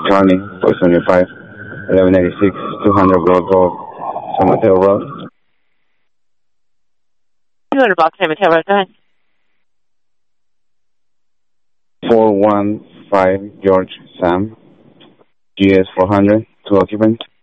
Charlie, 475, 1186, 200 Road Road, San Mateo Road. 200 block San Mateo Road, go ahead. 415 George Sam, GS 400, 2 occupants.